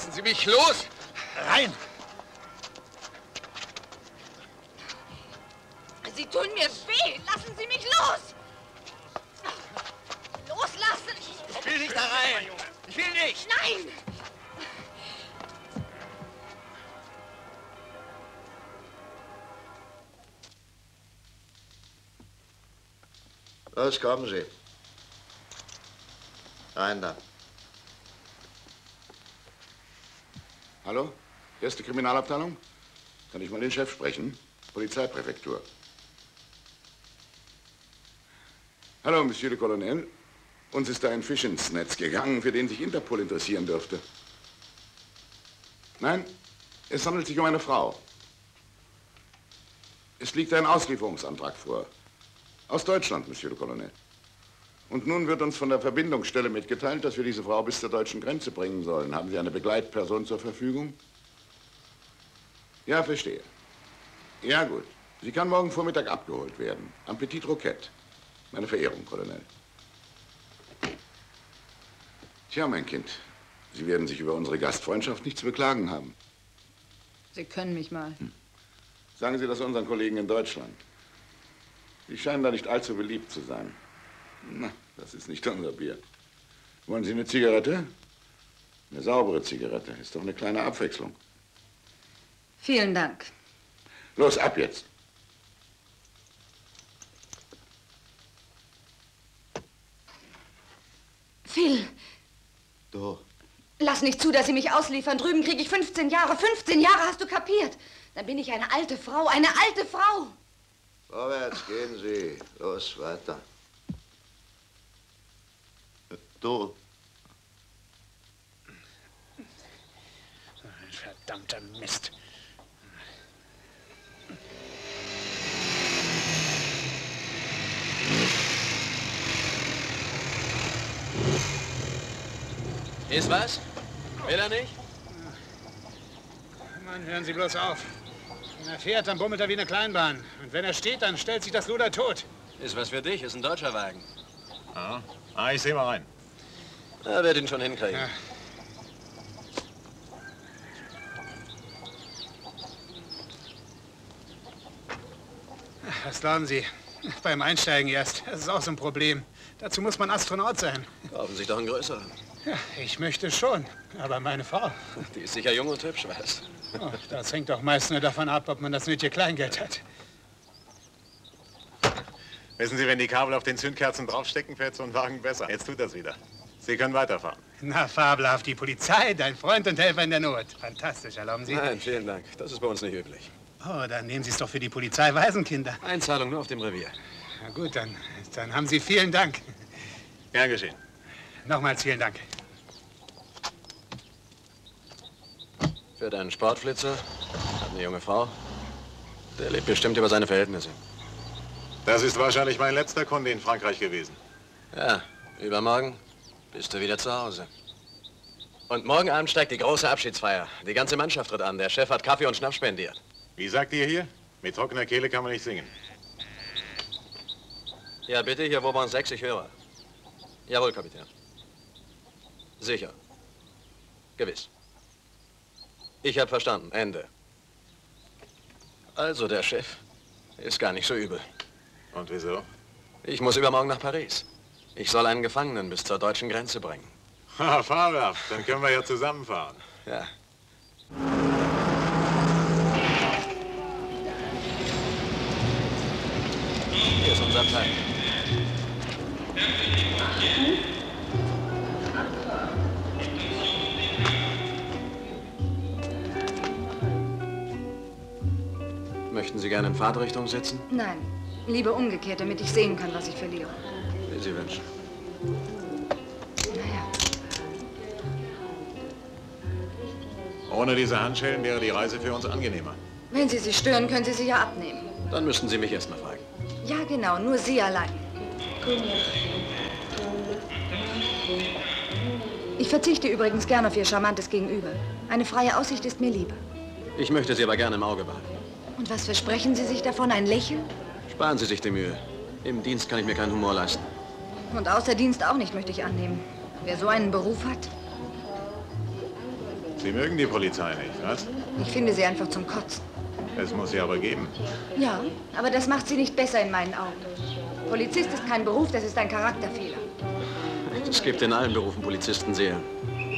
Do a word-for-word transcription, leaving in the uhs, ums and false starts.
Lassen Sie mich los! Rein! Sie tun mir weh! Lassen Sie mich los! Loslassen! Ich will nicht da rein! Ich will nicht! Nein! Los, kommen Sie. Rein da. Hallo? Erste Kriminalabteilung? Kann ich mal den Chef sprechen? Polizeipräfektur. Hallo, Monsieur le Colonel. Uns ist da ein Fisch ins Netz gegangen, für den sich Interpol interessieren dürfte. Nein, es handelt sich um eine Frau. Es liegt ein Auslieferungsantrag vor. Aus Deutschland, Monsieur le Colonel. Und nun wird uns von der Verbindungsstelle mitgeteilt, dass wir diese Frau bis zur deutschen Grenze bringen sollen. Haben Sie eine Begleitperson zur Verfügung? Ja, verstehe. Ja, gut. Sie kann morgen Vormittag abgeholt werden. Am Petit Roquette. Meine Verehrung, Colonel. Tja, mein Kind. Sie werden sich über unsere Gastfreundschaft nicht zu beklagen haben. Sie können mich mal. Hm. Sagen Sie das unseren Kollegen in Deutschland. Sie scheinen da nicht allzu beliebt zu sein. Na, das ist nicht unser Bier. Wollen Sie eine Zigarette? Eine saubere Zigarette. Ist doch eine kleine Abwechslung. Vielen Dank. Los, ab jetzt. Phil. Du. Lass nicht zu, dass Sie mich ausliefern. Drüben kriege ich fünfzehn Jahre. fünfzehn Jahre, hast du kapiert? Dann bin ich eine alte Frau, eine alte Frau. Vorwärts, gehen Sie. Los, weiter. Du. So ein verdammter Mist. Ist was? Will er nicht? Mann, hören Sie bloß auf. Wenn er fährt, dann bummelt er wie eine Kleinbahn. Und wenn er steht, dann stellt sich das Luder tot. Ist was für dich, ist ein deutscher Wagen. Ah, ah ich sehe mal rein. Er wird ihn schon hinkriegen. Ja. Was glauben Sie? Beim Einsteigen erst. Das ist auch so ein Problem. Dazu muss man Astronaut sein. Kaufen sich doch einen größeren. Ja, ich möchte schon. Aber meine Frau. Die ist sicher jung und hübsch, weißt du. Oh, das hängt doch meist nur davon ab, ob man das nötige Kleingeld hat. Wissen Sie, wenn die Kabel auf den Zündkerzen draufstecken, fährt so ein Wagen besser. Jetzt tut das wieder. Sie können weiterfahren. Na, fabelhaft. Die Polizei, dein Freund und Helfer in der Not. Fantastisch, erlauben Sie? Nein, vielen Dank. Das ist bei uns nicht üblich. Oh, dann nehmen Sie es doch für die Polizei Waisenkinder. Einzahlung nur auf dem Revier. Na gut, dann, dann haben Sie vielen Dank. Gern geschehen. Nochmals vielen Dank. Für deinen Sportflitzer hat eine junge Frau. Der lebt bestimmt über seine Verhältnisse. Das ist wahrscheinlich mein letzter Kunde in Frankreich gewesen. Ja, übermorgen bist du wieder zu Hause. Und morgen Abend steigt die große Abschiedsfeier. Die ganze Mannschaft tritt an. Der Chef hat Kaffee und Schnaps spendiert. Wie sagt ihr hier? Mit trockener Kehle kann man nicht singen. Ja, bitte, hier Vauban sechs, ich höre. Jawohl, Kapitän. Sicher. Gewiss. Ich habe verstanden. Ende. Also, der Chef ist gar nicht so übel. Und wieso? Ich muss übermorgen nach Paris. Ich soll einen Gefangenen bis zur deutschen Grenze bringen. Ha, fahrhaft. Dann können wir ja zusammenfahren. Ja. Hier ist unser Teil. Möchten Sie gerne in Fahrtrichtung sitzen? Nein, lieber umgekehrt, damit ich sehen kann, was ich verliere. Wie Sie wünschen. Naja. Ohne diese Handschellen wäre die Reise für uns angenehmer. Wenn Sie sich stören, können Sie sie ja abnehmen. Dann müssten Sie mich erst mal fragen. Ja, genau, nur Sie allein. Ich verzichte übrigens gerne auf Ihr charmantes Gegenüber. Eine freie Aussicht ist mir lieber. Ich möchte Sie aber gerne im Auge behalten. Und was versprechen Sie sich davon? Ein Lächeln? Sparen Sie sich die Mühe. Im Dienst kann ich mir keinen Humor leisten. Und außer Dienst auch nicht, möchte ich annehmen. Wer so einen Beruf hat. Sie mögen die Polizei nicht, was? Ich finde sie einfach zum Kotzen. Es muss sie aber geben. Ja, aber das macht sie nicht besser in meinen Augen. Polizist ist kein Beruf, das ist ein Charakterfehler. Es gibt in allen Berufen Polizisten sehr.